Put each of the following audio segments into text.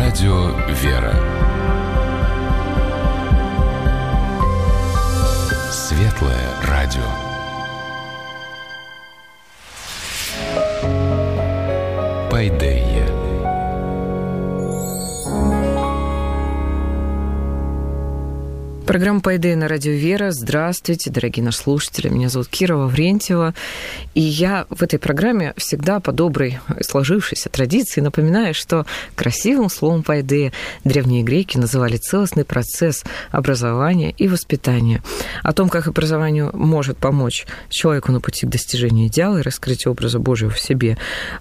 Радио «Вера». Светлое радио. Пайдея. Программа «Пайдея» на радио «Вера». Здравствуйте, дорогие наши слушатели. Меня зовут Кира Лаврентьева. И я в этой программе всегда по доброй сложившейся традиции напоминаю, что красивым словом «пайдея» древние греки называли целостный процесс образования и воспитания. О том, как образованию может помочь человеку на пути к достижению идеала и раскрытию образа Божьего в себе,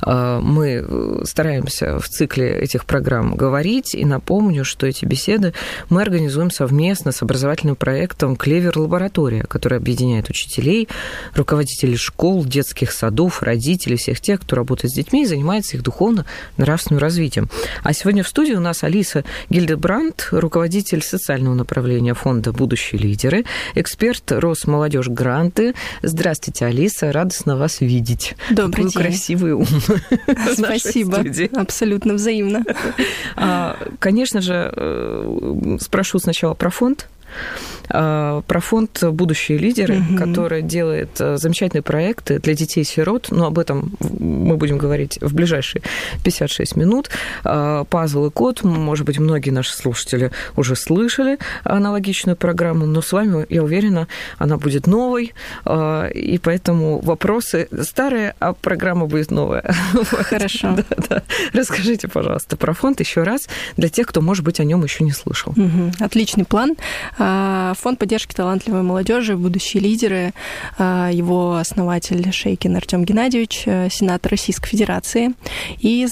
мы стараемся в цикле этих программ говорить. И напомню, что эти беседы мы организуем совместно с образовательным проектом «Клевер-лаборатория», который объединяет учителей, руководителей школ, детских садов, родителей, всех тех, кто работает с детьми и занимается их духовно-нравственным развитием. А сегодня в студии у нас Алиса Гильдебранд, руководитель социального направления фонда «Будущие лидеры», эксперт Росмолодежь Гранты. Здравствуйте, Алиса, радостно вас видеть. Добрый день. Красивый ум. Спасибо, абсолютно взаимно. Конечно же, спрошу сначала про фонд. Про фонд «Будущие лидеры», который делает замечательные проекты для детей-сирот, но об этом мы будем говорить в ближайшие 56 минут. «Пазл и код», может быть, многие наши слушатели уже слышали аналогичную программу, но с вами, я уверена, она будет новой, и поэтому вопросы старые, а программа будет новая. Хорошо. Да. Расскажите, пожалуйста, про фонд еще раз для тех, кто, может быть, о нем еще не слышал. Отличный план. Фонд поддержки талантливой молодежи «Будущие лидеры», его основатель Шейкин Артём Геннадьевич, сенатор Российской Федерации. И с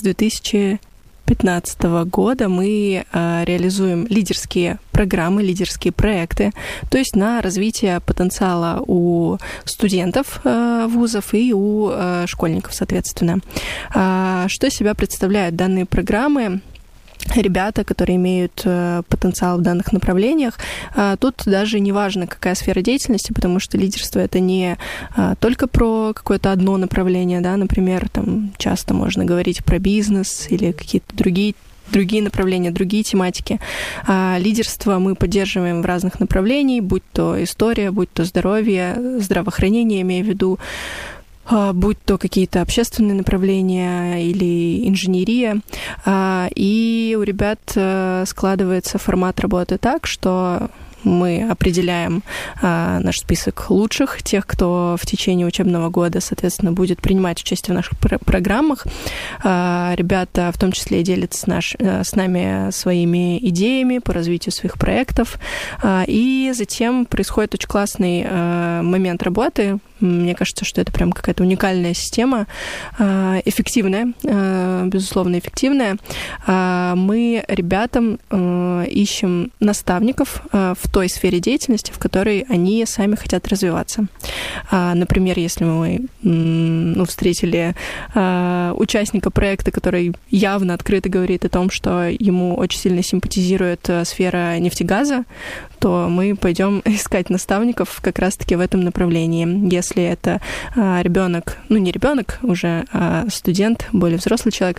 2015 года мы реализуем лидерские программы, лидерские проекты, то есть на развитие потенциала у студентов вузов и у школьников, соответственно. Что из себя представляют данные программы? Ребята, которые имеют потенциал в данных направлениях. Тут даже не важно, какая сфера деятельности, потому что лидерство — это не только про какое-то одно направление, да, например, там часто можно говорить про бизнес или какие-то другие направления, другие тематики. Лидерство мы поддерживаем в разных направлениях, будь то история, будь то здоровье, здравоохранение, имею в виду, будь то какие-то общественные направления или инженерия. И у ребят складывается формат работы так, что мы определяем наш список лучших, тех, кто в течение учебного года, соответственно, будет принимать участие в наших программах. Ребята в том числе делятся с нами своими идеями по развитию своих проектов. И затем происходит очень классный момент работы. Мне кажется, что это прям какая-то уникальная система, эффективная, безусловно, эффективная. Мы ребятам ищем наставников в той сфере деятельности, в которой они сами хотят развиваться. Например, если мы встретили участника проекта, который явно открыто говорит о том, что ему очень сильно симпатизирует сфера нефтегаза, то мы пойдем искать наставников как раз-таки в этом направлении. Если это ребенок, не ребенок уже, а студент, более взрослый человек,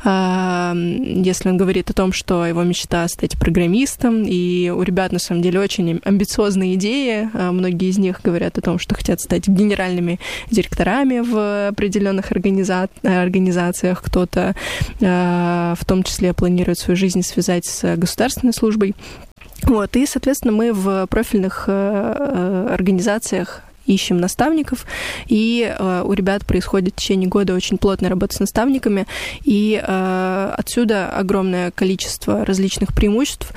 если он говорит о том, что его мечта стать программистом, и у ребят на самом деле очень амбициозные идеи, многие из них говорят о том, что хотят стать генеральными директорами в определенных организациях, кто-то в том числе планирует свою жизнь связать с государственной службой. И, соответственно, мы в профильных организациях ищем наставников, и у ребят происходит в течение года очень плотная работа с наставниками, и отсюда огромное количество различных преимуществ,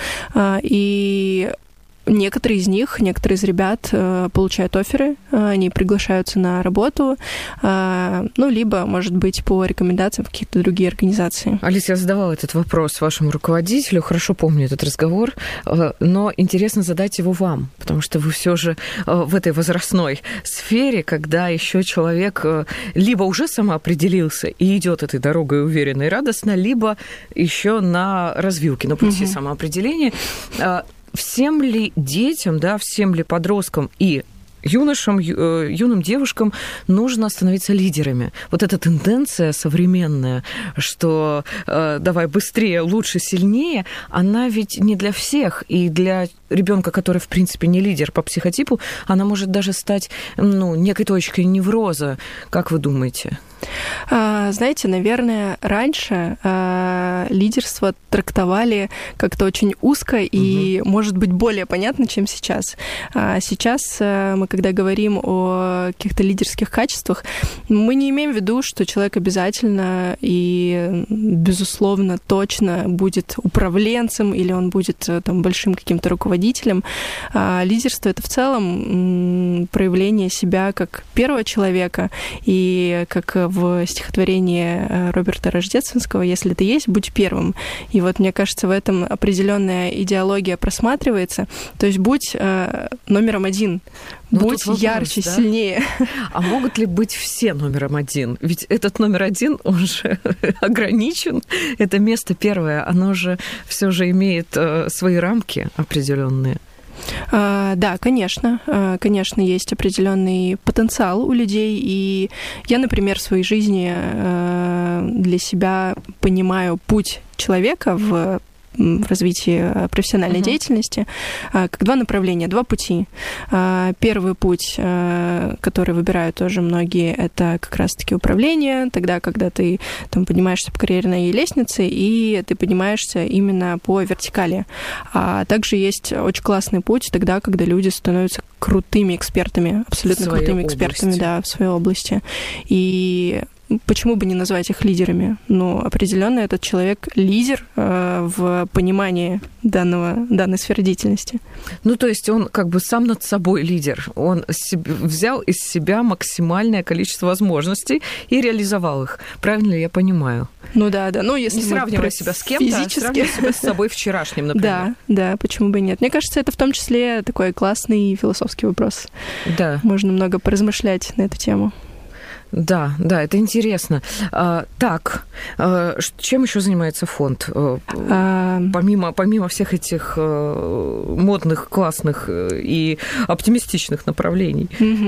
и некоторые из ребят получают офферы, они приглашаются на работу, либо, может быть, по рекомендациям в какие-то другие организации. Алиса, я задавала этот вопрос вашему руководителю, хорошо помню этот разговор, но интересно задать его вам, потому что вы все же в этой возрастной сфере, когда еще человек либо уже самоопределился и идет этой дорогой уверенно и радостно, либо еще на развилке, на пути самоопределения. Всем ли детям, всем ли подросткам и юношам, юным девушкам нужно становиться лидерами. Вот эта тенденция современная, что давай быстрее, лучше, сильнее, она ведь не для всех. И для ребенка, который, в принципе, не лидер по психотипу, она может даже стать некой точкой невроза. Как вы думаете? Знаете, наверное, раньше лидерство трактовали как-то очень узко и, может быть, более понятно, чем сейчас. Сейчас мы, когда говорим о каких-то лидерских качествах, мы не имеем в виду, что человек обязательно и, безусловно, точно будет управленцем или он будет большим каким-то руководителем. Лидерство — это в целом проявление себя как первого человека, и как в стихотворении Роберта Рождественского «Если ты есть, будь первым». И вот, мне кажется, в этом определенная идеология просматривается. То есть будь номером один, будь ярче, сильнее. А могут ли быть все номером один? Ведь этот номер один, он же ограничен. Это место первое, оно же все же имеет свои рамки определенные. Да, конечно. Конечно, есть определенный потенциал у людей. И я, например, в своей жизни для себя понимаю путь человека в развитии профессиональной деятельности, как два направления, два пути. Первый путь, который выбирают тоже многие, это как раз-таки управление, тогда, когда ты поднимаешься по карьерной лестнице, и ты поднимаешься именно по вертикали. А также есть очень классный путь тогда, когда люди становятся крутыми экспертами, абсолютно крутыми экспертами, в своей области. И почему бы не назвать их лидерами? Определенно этот человек лидер в понимании данной сферы деятельности. То есть он как бы сам над собой лидер. Он взял из себя максимальное количество возможностей и реализовал их. Правильно ли я понимаю? Да. Если не сравнивая себя с кем-то, а сравнивая себя с собой вчерашним, например. Да, почему бы и нет? Мне кажется, это в том числе такой классный философский вопрос. Да. Можно много поразмышлять на эту тему. Да, это интересно. Так, чем еще занимается фонд? Помимо всех этих модных, классных и оптимистичных направлений.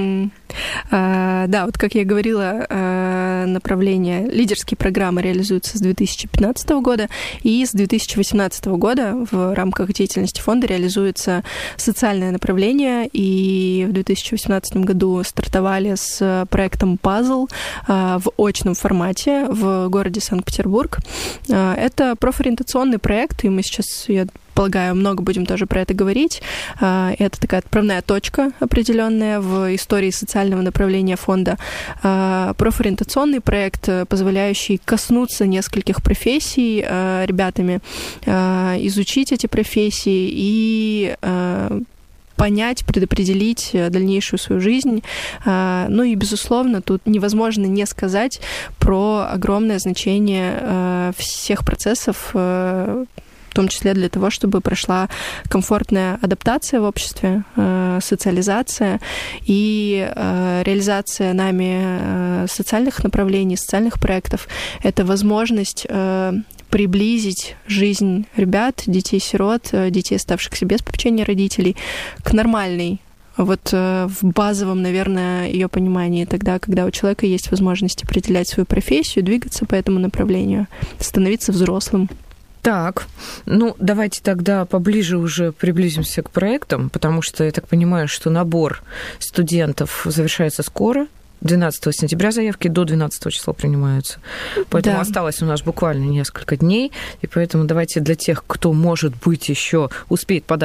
Да, вот как я говорила, направление лидерские программы реализуются с 2015 года, и с 2018 года в рамках деятельности фонда реализуется социальное направление, и в 2018 году стартовали с проектом «Пазл» в очном формате в городе Санкт-Петербург. Это профориентационный проект, и мы сейчас, я полагаю, много будем тоже про это говорить. Это такая отправная точка определенная в истории социального направления фонда. Профориентационный проект, позволяющий коснуться нескольких профессий ребятами, изучить эти профессии и понять, предопределить дальнейшую свою жизнь. И, безусловно, тут невозможно не сказать про огромное значение всех процессов, в том числе для того, чтобы прошла комфортная адаптация в обществе, социализация и реализация нами социальных направлений, социальных проектов. Это возможность приблизить жизнь ребят, детей-сирот, детей, оставшихся без попечения родителей, к нормальной, в базовом, наверное, ее понимании, тогда, когда у человека есть возможность определять свою профессию, двигаться по этому направлению, становиться взрослым. Так, давайте тогда поближе уже приблизимся к проектам, потому что я так понимаю, что набор студентов завершается скоро. 12 сентября заявки до 12 числа принимаются. Поэтому осталось у нас буквально несколько дней. И поэтому давайте для тех, кто, может быть, еще успеет подать